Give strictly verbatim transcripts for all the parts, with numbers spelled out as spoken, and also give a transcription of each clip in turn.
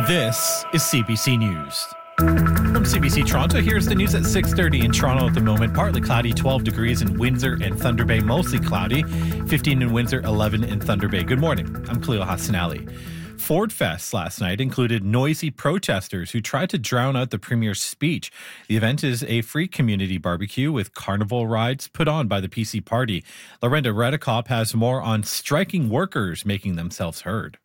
This is C B C News. From C B C Toronto, here's the news at six thirty in Toronto at the moment. Partly cloudy, twelve degrees in Windsor and Thunder Bay. Mostly cloudy, fifteen in Windsor, eleven in Thunder Bay. Good morning. I'm Khalil Hassanali. Ford Fest last night included noisy protesters who tried to drown out the Premier's speech. The event is a free community barbecue with carnival rides put on by the P C Party. Lorenda Redekop has more on striking workers making themselves heard.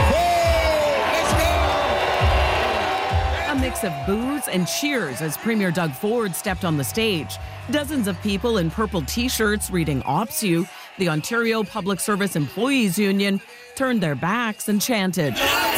A mix of boos and cheers as Premier Doug Ford stepped on the stage. Dozens of people in purple T-shirts reading O P S U, the Ontario Public Service Employees Union, turned their backs and chanted.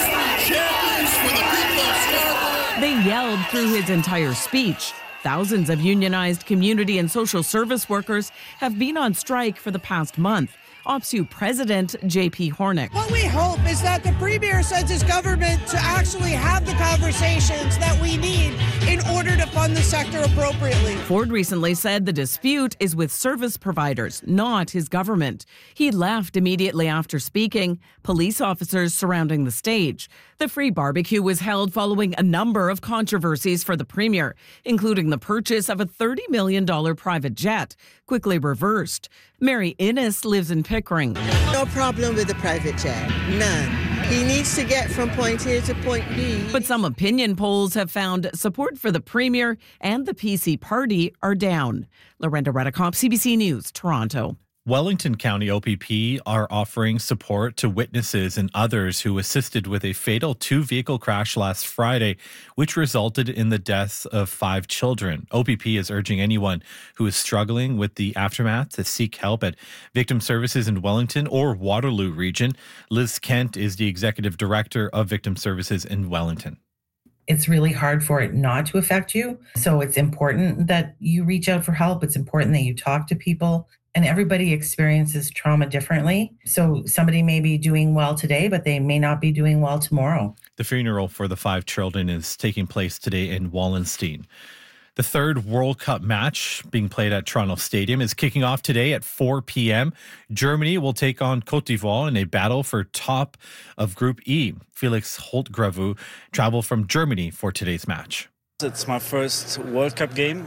They yelled through his entire speech. Thousands of unionized community and social service workers have been on strike for the past month. O P S U President J P Hornick. What we hope is that the Premier sends his government to actually have the conversations that we need in order to fund the sector appropriately. Ford recently said the dispute is with service providers, not his government. He left immediately after speaking, police officers surrounding the stage. The free barbecue was held following a number of controversies for the Premier, including the purchase of a thirty million dollars private jet, quickly reversed. Mary Innes lives in Pickering. No problem with the private jet. None. He needs to get from point A to point B. But some opinion polls have found support for the Premier and the P C Party are down. Lorenda Redekop, C B C News, Toronto. Wellington County O P P are offering support to witnesses and others who assisted with a fatal two-vehicle crash last Friday, which resulted in the deaths of five children. O P P is urging anyone who is struggling with the aftermath to seek help at Victim Services in Wellington or Waterloo region. Liz Kent is the Executive Director of Victim Services in Wellington. It's really hard for it not to affect you. So it's important that you reach out for help. It's important that you talk to people. And everybody experiences trauma differently. So somebody may be doing well today, but they may not be doing well tomorrow. The funeral for the five children is taking place today in Wallenstein. The third World Cup match being played at Toronto Stadium is kicking off today at four p.m. Germany will take on Côte d'Ivoire in a battle for top of Group E. Felix Holtgravu traveled from Germany for today's match. It's my first World Cup game.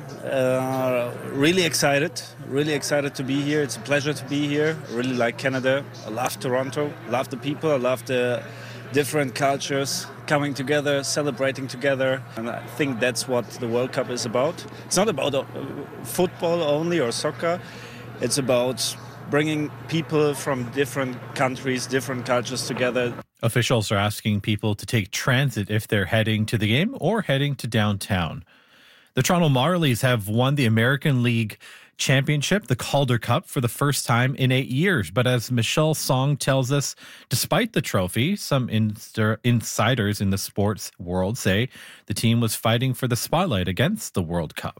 Uh, really excited, really excited to be here. It's a pleasure to be here. I really like Canada. I love Toronto. I love the people. I love the different cultures coming together, celebrating together. And I think that's what the World Cup is about. It's not about uh, football only or soccer. It's about bringing people from different countries, different cultures together. Officials are asking people to take transit if they're heading to the game or heading to downtown. The Toronto Marlies have won the American League Championship, the Calder Cup, for the first time in eight years. But as Michelle Song tells us, despite the trophy, some inster- insiders in the sports world say the team was fighting for the spotlight against the World Cup.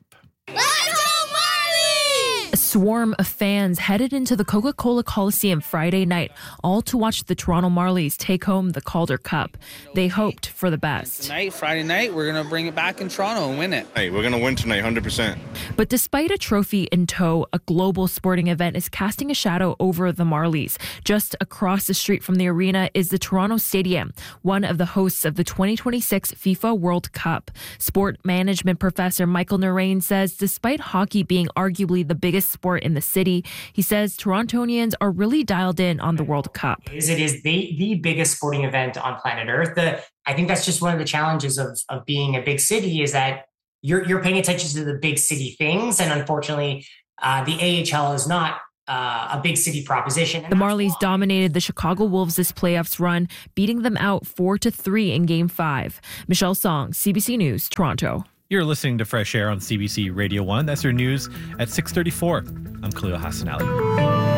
A swarm of fans headed into the Coca-Cola Coliseum Friday night, all to watch the Toronto Marlies take home the Calder Cup. They hoped for the best. Tonight, Friday night, we're going to bring it back in Toronto and win it. Hey, we're going to win tonight, one hundred percent. But despite a trophy in tow, a global sporting event is casting a shadow over the Marlies. Just across the street from the arena is the Toronto Stadium, one of the hosts of the twenty twenty-six FIFA World Cup. Sport management professor Michael Narain says despite hockey being arguably the biggest sport in the city, he says Torontonians are really dialed in on the World Cup. It is the, the biggest sporting event on planet Earth. The, I think that's just one of the challenges of, of being a big city is that you're, you're paying attention to the big city things. And unfortunately, uh, the A H L is not uh, a big city proposition. And the Marlies dominated the Chicago Wolves this playoffs run, beating them out four to three in Game five. Michelle Song, C B C News, Toronto. You're listening to Fresh Air on C B C Radio one. That's your news at six thirty-four. I'm Khalil Hassanali.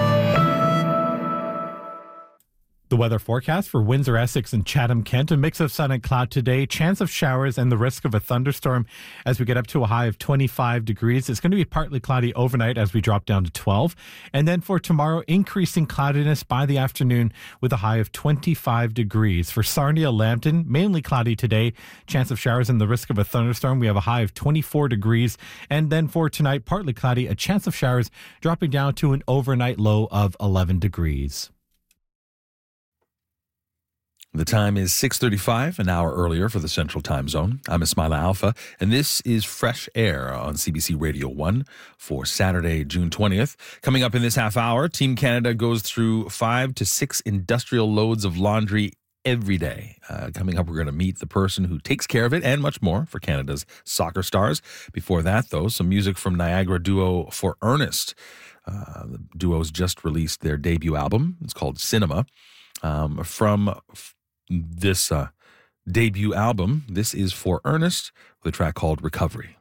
The weather forecast for Windsor, Essex, and Chatham-Kent. A mix of sun and cloud today. Chance of showers and the risk of a thunderstorm as we get up to a high of twenty-five degrees. It's going to be partly cloudy overnight as we drop down to twelve. And then for tomorrow, increasing cloudiness by the afternoon with a high of twenty-five degrees. For Sarnia, Lambton, mainly cloudy today. Chance of showers and the risk of a thunderstorm. We have a high of twenty-four degrees. And then for tonight, partly cloudy, a chance of showers dropping down to an overnight low of eleven degrees. The time is six thirty-five, an hour earlier for the Central Time Zone. I'm Ismaila Alfa, and this is Fresh Air on C B C Radio one for Saturday, June twentieth. Coming up in this half hour, Team Canada goes through five to six industrial loads of laundry every day. Uh, coming up, we're going to meet the person who takes care of it and much more for Canada's soccer stars. Before that, though, some music from Niagara duo For Ernest. Uh, the duo's just released their debut album. It's called Cinema. Um, from f- this uh, debut album, this is For Ernest with a track called Recovery.